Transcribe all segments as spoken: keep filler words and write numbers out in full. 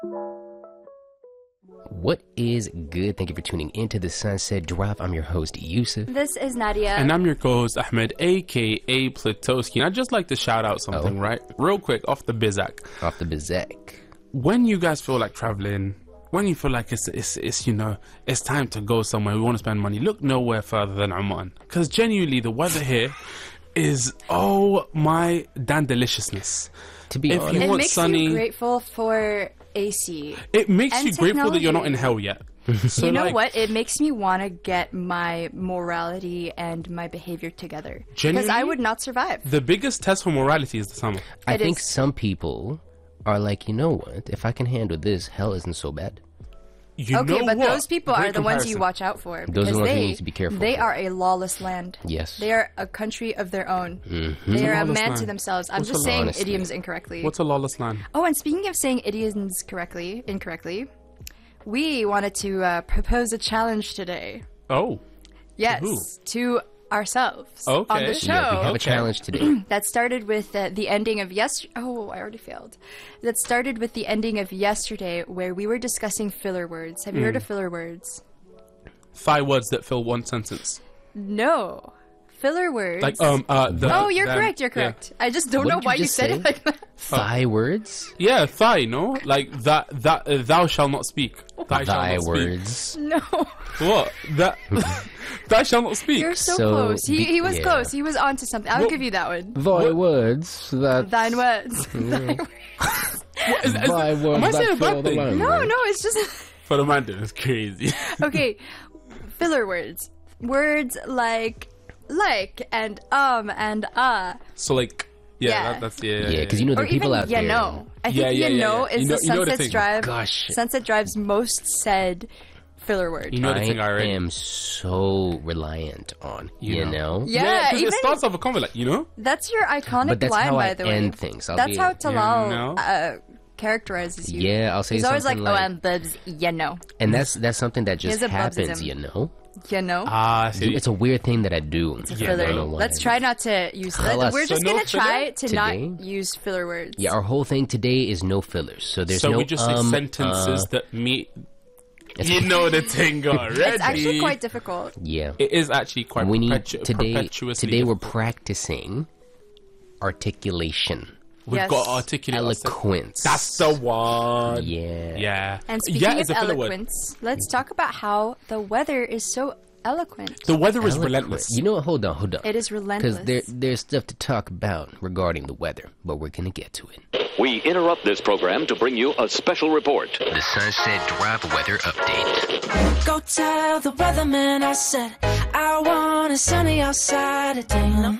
What is good? Thank you for tuning into the Sunset Drop. I'm your host, Yusuf. This is Nadia. And I'm your co-host, Ahmed, a k a. Platowski. And I'd just like to shout out something, oh. right? Real quick, off the Bizak. Off the Bizak. When you guys feel like traveling, when you feel like it's, it's, it's, you know, it's time to go somewhere, we want to spend money, look nowhere further than Oman. Because genuinely, the weather here is, oh my damn deliciousness. To be if honest, you it want makes sunny, you grateful for A C. It makes and you grateful that you're not in technology. hell yet. So You know like, what? It makes me want to get my morality and my behavior together. Because Genuinely? I would not survive. The biggest test for morality is the summer. I It think is. some people are like, you know what? If I can handle this, hell isn't so bad. You Okay, know but what? those people Great are the ones you comparison. watch out for. Those are because the ones you they, need to be careful They for. are a lawless land. Yes. They are a country of their own. Mm-hmm. They are a lawless man to land? themselves. I'm What's just a saying lawless idioms land? incorrectly. What's a lawless land? Oh, and speaking of saying idioms correctly, incorrectly, we wanted to uh, propose a challenge today. Oh. Yes, who? to ourselves on Okay. the Yeah, show. Yeah, we have a Okay. challenge today. That started with uh, the ending of yes. Oh, I already failed. That started with the ending of yesterday, where we were discussing filler words. Have you Hmm. heard of filler words? Five words that fill one sentence. No, filler words. Like, um, uh, the, oh, you're them- correct. You're yeah. correct. I just don't What know did you why you just said say? it like that. Thigh words? Yeah, thigh, no? Like, that, that, uh, thou shall not speak. Thou shall Thy not words. No, speak. What? That, thou shall not speak. you're so, So, close. He be- he was yeah. close. He was onto something. I'll Well- give you that one. Thy words. That Thine words. Thine words. What, is, is, Thy words am I saying that a bad fill the thing? language. No, no, it's just For the man, it's crazy. okay. Filler words. Words like like and um and uh. So, like, yeah, Yeah. That, that's, yeah. Yeah, Yeah, because you know there Or are people even out you there. know. I think Yeah, yeah, you yeah, know yeah. is You know- the you know the Sunset thing. Drive. Gosh. Sunset Drive's most said filler word. You know the I thing I already. am so reliant on, you, You know? know. Yeah, 'cause even it starts off a convo, like, you know? that's your iconic But that's line, how by I the way. end things. I'll That's be- how Talal You know? uh, characterizes you. Yeah, I'll say He's always like, something "Oh, like, I'm Bubs, you know, and that's that's something that just has a happens, Bubsism. you know? you know." Ah, see. It's a weird thing that I do. It's a yeah, filler. I don't know why. Let's try not to use. Khalas. We're just So no gonna try filler? to Today? not use filler words. Yeah, our whole thing today is no fillers. So there's so no we just um, say sentences uh, that meet. It's- You know the thing already. It's actually quite difficult. yeah. It is actually quite We need perpetu- today. perpetuously Today we're difficult. practicing articulation, We've Yes. got to articulate ourselves. eloquence. That's the one. Yeah. Yeah. And speaking yeah, of it's a filler word. eloquence, let's talk about how the weather is so eloquent. The weather is Eloquent. relentless. You know what? Hold on, hold on. It is relentless. Because there, there's stuff to talk about regarding the weather, but we're gonna get to it. We interrupt this program to bring you a special report. The Sunset Drive weather update. Go tell the weatherman I said I want it sunny outside today.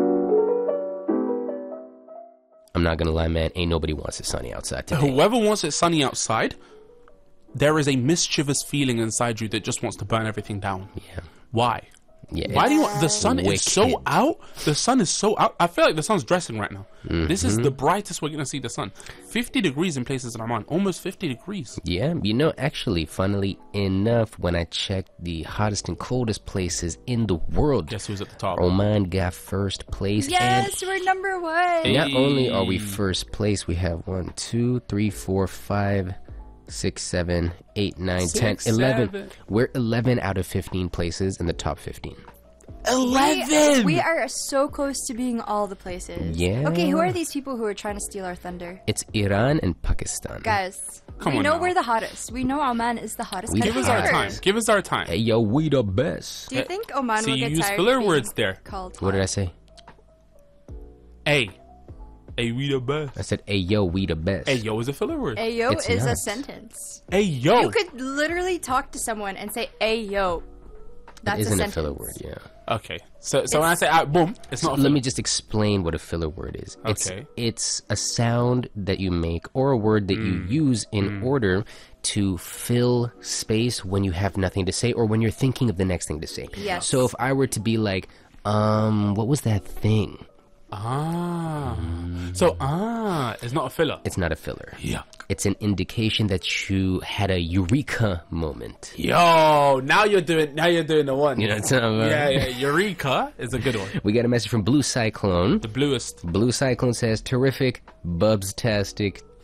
I'm not gonna lie, man. Ain't nobody wants it sunny outside today. Whoever wants it sunny outside, there is a mischievous feeling inside you that just wants to burn everything down. Yeah. Why? Yeah. Why do you want the sun is so Wicked. out? The sun is so out. I feel like the sun's dressing right now. This is the Mm-hmm. brightest we're gonna see the sun. Fifty degrees in places in Oman, almost fifty degrees. Yeah, you know, actually, funnily enough, when I checked the hottest and coldest places in the world, Guess who's at the top? Oman got first place. yes, we're number one. And not only are we Hey. first place, we have one, two, three, four, five, six, seven, eight, nine, ten, Six, eleven. seven. We're eleven out of fifteen places in the top fifteen. We, we are so close to being all the places. Yeah. Okay, who are these people who are trying to steal our thunder? It's Iran and Pakistan. Guys, Come we on know now. we're the hottest. We know Oman is the hottest We country Give us our ever. time. Give us our time. Hey, yo, we the best. Do you think Oman So will you get use tired filler of being words there. called What did I hot? say? Hey, hey, we the best. I said, hey, yo, we the best. Hey, yo is a filler word. Ayo It's is a not. sentence. Hey, yo. You could literally talk to someone and say ayo. That's Isn't a a sentence. filler word, yeah. Okay. So, so when I say ah, boom, it's not. A Let filler. me just explain what a filler word is. It's, Okay. it's a sound that you make or a word that Mm. you use in order to fill space when you have nothing to say or when you're thinking of the next thing to say. Yes. So if I were to be like, um, what was that thing? Ah. So ah, it's not a filler. It's not a filler. Yeah. It's an indication that you had a eureka moment. Yo, now you're doing. Now you're doing the one. You know what I'm talking about? Yeah, yeah. Eureka is a good one. We got a message from Blue Cyclone. The bluest. Blue Cyclone says, terrific, Bubs-tastic,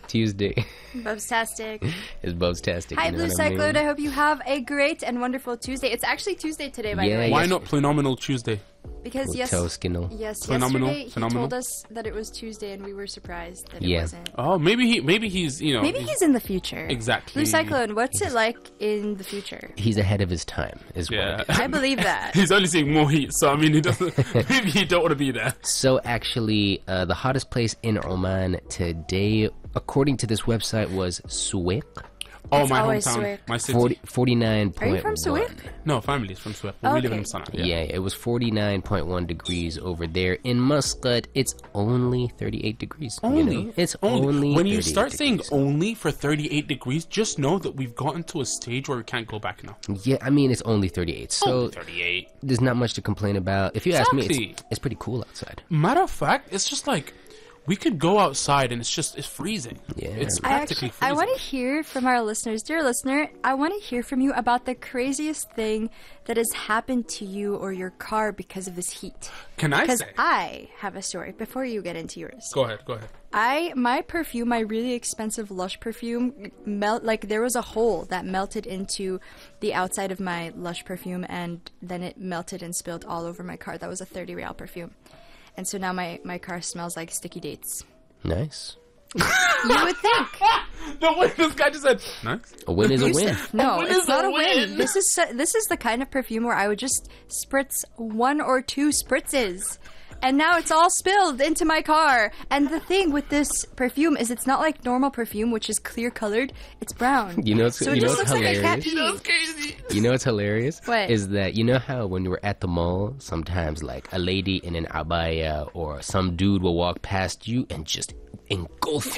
Tuesday. Bubstastic. It's Bubstastic. Hi, you know Blue what I mean? Cyclone. I hope you have a great and wonderful Tuesday. It's actually Tuesday today, by Yeah, the way. Why yes. not Phenomenal Tuesday? Because yes, Toskinal. yes, Phenomenal, yesterday he phenomenal. told us that it was Tuesday, and we were surprised that it Yeah. wasn't. Oh, maybe he, maybe he's, you know, Maybe he's in the future. Exactly. Blue Cyclone, what's it like in the future? He's ahead of his time, is yeah. what it is. I believe that. He's only seeing more heat, so I mean, he doesn't. Maybe he don't want to be there. So actually, uh, the hottest place in Oman today, according to this website, was Suwaiq. Oh, It's my always hometown, Suwaiq. my city. forty, forty-nine Are you point from one. Suwaiq? No, family's from Suwaiq. But we live Okay. in Sana'a. Yeah. Yeah. it was forty-nine point one degrees over there. In Muscat, it's only thirty-eight degrees. you Only, know? It's only. only When you thirty-eight start saying degrees. only for thirty-eight degrees, just know that we've gotten to a stage where we can't go back now. Yeah, I mean, it's only thirty-eight. So Only thirty-eight. there's not much to complain about. If you ask me, Exactly. it's, it's pretty cool outside. Matter of fact, it's just like we could go outside and it's just it's freezing. Yeah. It's I practically actually, I freezing. want to hear from our listeners, dear listener. I want to hear from you about the craziest thing that has happened to you or your car because of this heat. Can I Because say? I have a story before you get into yours. Go ahead. Go ahead. I my perfume, my really expensive Lush perfume, melt like there was a hole that melted into the outside of my Lush perfume, and then it melted and spilled all over my car. That was a thirty real perfume, and so now my my car smells like sticky dates. Nice. You would think. The way this guy just said, nice. A win is a You win. said- no, win it's is not a a win. win. This is so, this is the kind of perfume where I would just spritz one or two spritzes, and now it's all spilled into my car. And the thing with this perfume is, it's not like normal perfume, which is clear colored. It's brown. You know what's- so it you know just what's looks like a cat hilarious? pee. Crazy. You know what's hilarious? What? Is that, you know how when you were at the mall, sometimes like a lady in an abaya or some dude will walk past you and just engulf